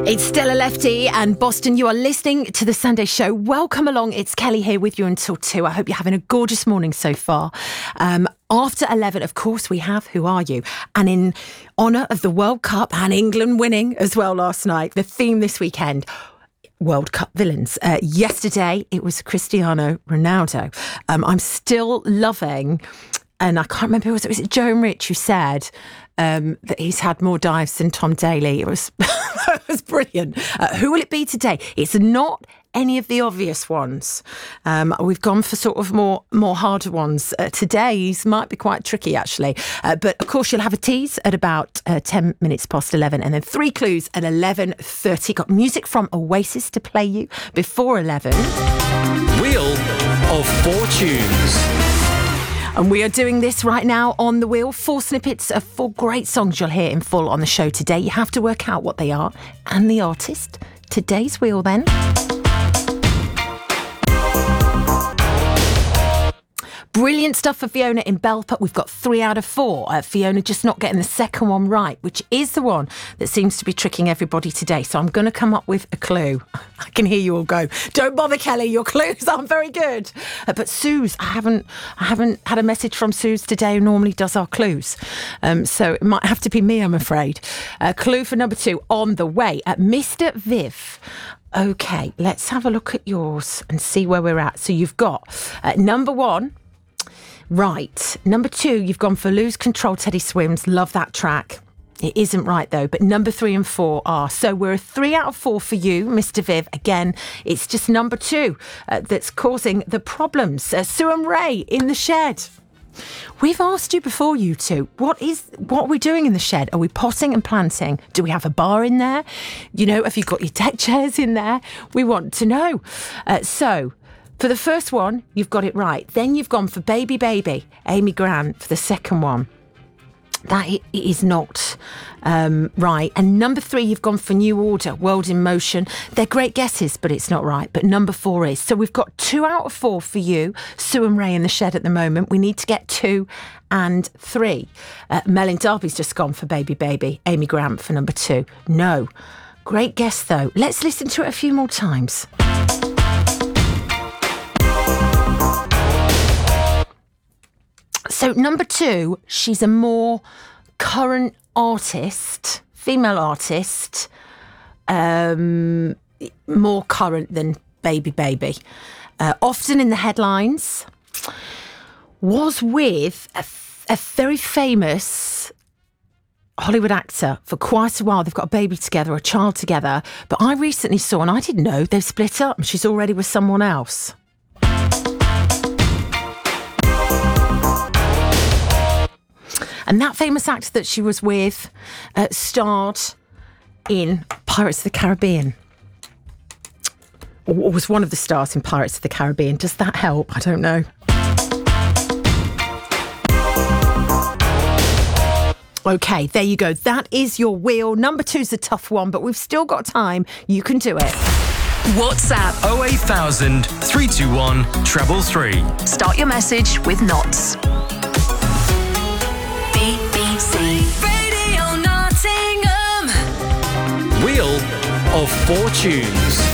It's Stella Lefty and Boston. You are listening to The Sunday Show. Welcome along. It's Kelly here with you until 2. I hope you're having a gorgeous morning so far. After 11, of course, we have Who Are You? And in honour of the World Cup and England winning as well last night, the theme this weekend, World Cup villains. Yesterday, it was Cristiano Ronaldo. I'm still loving, and I can't remember, was it Joe and Rich who said that he's had more dives than Tom Daley? It was, it was brilliant. Who will it be today? It's not any of the obvious ones. We've gone for sort of more harder ones. Today's might be quite tricky, actually. But, of course, you'll have a tease at about 10 minutes past 11 and then 3 clues at 11:30. Got music from Oasis to play you before 11. Wheel of Fortunes. And we are doing this right now on the wheel. 4 snippets of 4 great songs you'll hear in full on the show today. You have to work out what they are and the artist. Today's wheel, then. Brilliant stuff for Fiona in Belper. We've got 3 out of 4. Fiona just not getting the second one right, which is the one that seems to be tricking everybody today. So I'm going to come up with a clue. I can hear you all go, don't bother, Kelly, your clues aren't very good. But Suze, I haven't had a message from Suze today, who normally does our clues. So it might have to be me, I'm afraid. Clue for number 2 on the way. Mr. Viv. OK, let's have a look at yours and see where we're at. So you've got number 1. Right. Number 2, you've gone for Lose Control, Teddy Swims. Love that track. It isn't right, though. But number 3 and 4 are. So we're a 3 out of 4 for you, Mr. Viv. Again, it's just number 2 that's causing the problems. Sue and Ray in the shed. We've asked you before, you two, what are we doing in the shed? Are we potting and planting? Do we have a bar in there? You know, have you got your deck chairs in there? We want to know. So for the first one, you've got it right. Then you've gone for Baby Baby, Amy Grant, for the second one. That is not right. And number 3, you've gone for New Order, World in Motion. They're great guesses, but it's not right. But number 4 is. So we've got 2 out of 4 for you, Sue and Ray in the shed at the moment. We need to get 2 and 3. Mel in Derby's just gone for Baby Baby, Amy Grant for number 2. No. Great guess, though. Let's listen to it a few more times. So number 2, she's a more current artist, female artist, more current than Baby Baby. Often in the headlines, was with a very famous Hollywood actor for quite a while. They've got a baby together, a child together. But I recently saw, and I didn't know, they've split up and she's already with someone else. And that famous actor that she was with starred in Pirates of the Caribbean. Or was one of the stars in Pirates of the Caribbean. Does that help? I don't know. OK, there you go. That is your wheel. Number 2's a tough one, but we've still got time. You can do it. WhatsApp 08000 321 333. Start your message with knots. Radio Nottingham. Wheel of Fortunes.